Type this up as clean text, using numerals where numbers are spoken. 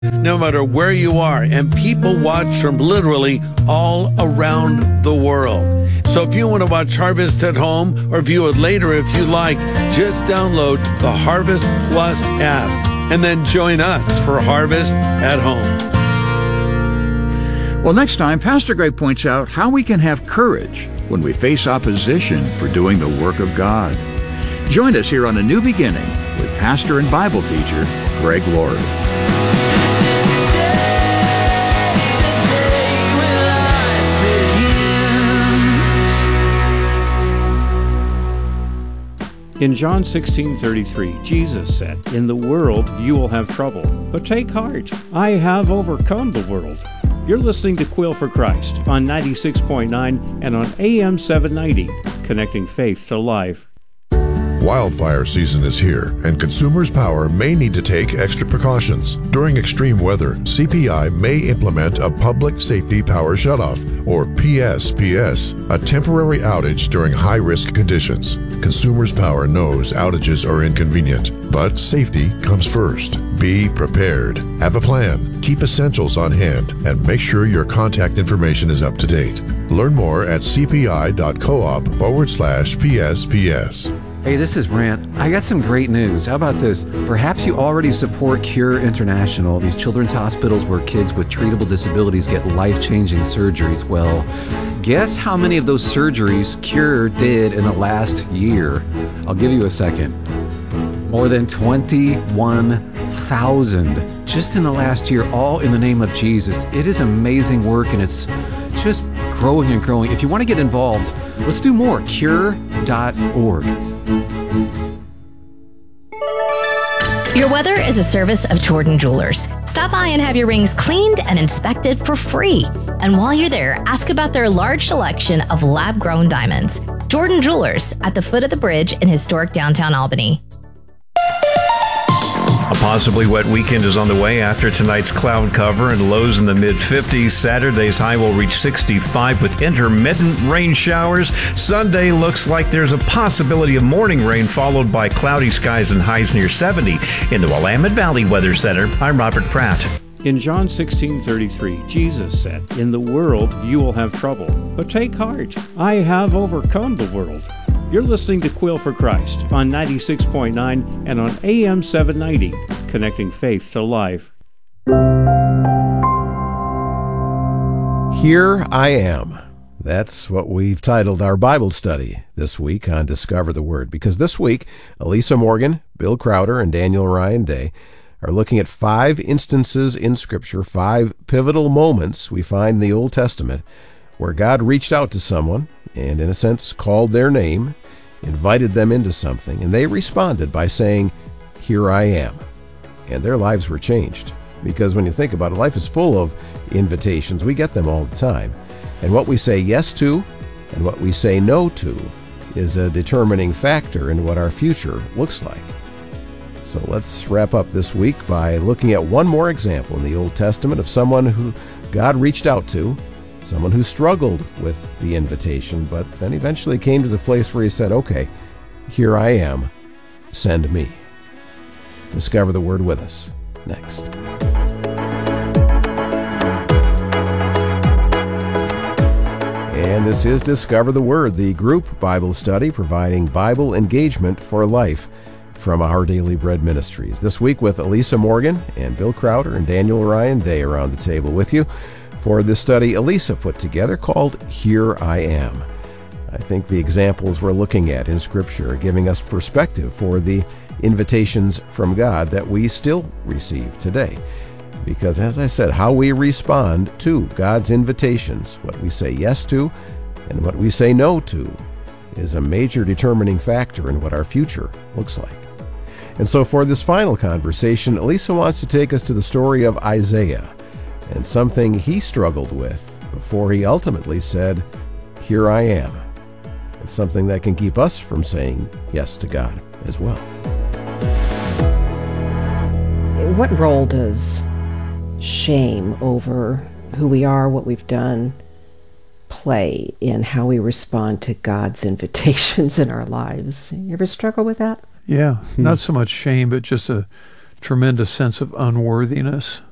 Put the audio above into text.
no matter where you are, and people watch from literally all around the world. So if you want to watch Harvest at home or view it later if you like, just download the Harvest Plus app and then join us for Harvest at Home. Well, next time, Pastor Greg points out how we can have courage when we face opposition for doing the work of God. Join us here on A New Beginning with pastor and Bible teacher Greg Laurie. In John 16:33, Jesus said, "In the world you will have trouble, but take heart. I have overcome the world." You're listening to Quill for Christ on 96.9 and on AM 790, connecting faith to life. Wildfire season is here, and Consumers Power may need to take extra precautions. During extreme weather, CPI may implement a Public Safety Power Shutoff, or PSPS, a temporary outage during high-risk conditions. Consumers Power knows outages are inconvenient, but safety comes first. Be prepared. Have a plan. Keep essentials on hand, and make sure your contact information is up to date. Learn more at cpi.coop/PSPS. Hey, this is Brant. I got some great news. How about this? Perhaps you already support Cure International, these children's hospitals where kids with treatable disabilities get life-changing surgeries. Well, guess how many of those surgeries Cure did in the last year? I'll give you a second. More than 21,000 just in the last year, all in the name of Jesus. It is amazing work, and it's just growing and growing. If you want to get involved, let's do more. Cure.org. Your weather is a service of Jordan Jewelers. Stop by and have your rings cleaned and inspected for free. And while you're there, ask about their large selection of lab-grown diamonds. Jordan Jewelers at the foot of the bridge in historic downtown Albany. A possibly wet weekend is on the way after tonight's cloud cover and lows in the mid-50s. Saturday's high will reach 65 with intermittent rain showers. Sunday looks like there's a possibility of morning rain followed by cloudy skies and highs near 70. In the Willamette Valley Weather Center, I'm Robert Pratt. In John 16:33, Jesus said, "In the world you will have trouble, but take heart. I have overcome the world." You're listening to Quill for Christ on 96.9 and on AM 790, connecting faith to life. Here I Am. That's what we've titled our Bible study this week on Discover the Word, because this week, Elisa Morgan, Bill Crowder, and Daniel Ryan Day are looking at 5 instances in Scripture, 5 pivotal moments we find in the Old Testament where God reached out to someone and, in a sense, called their name, invited them into something, and they responded by saying, "Here I am." And their lives were changed. Because when you think about it, life is full of invitations. We get them all the time. And what we say yes to and what we say no to is a determining factor in what our future looks like. So let's wrap up this week by looking at one more example in the Old Testament of someone who God reached out to, someone who struggled with the invitation, but then eventually came to the place where he said, "Okay, here I am, send me." Discover the Word with us next. And this is Discover the Word, the group Bible study providing Bible engagement for life from Our Daily Bread Ministries. This week with Elisa Morgan and Bill Crowder and Daniel Ryan Day around the table with you for this study Elisa put together called Here I Am. I think the examples we're looking at in Scripture are giving us perspective for the invitations from God that we still receive today. Because, as I said, how we respond to God's invitations, what we say yes to and what we say no to, is a major determining factor in what our future looks like. And so for this final conversation, Elisa wants to take us to the story of Isaiah and something he struggled with before he ultimately said, "Here I am." It's something that can keep us from saying yes to God as well. What role does shame over who we are, what we've done, play in how we respond to God's invitations in our lives? You ever struggle with that? Yeah, not so much shame, but just a tremendous sense of unworthiness.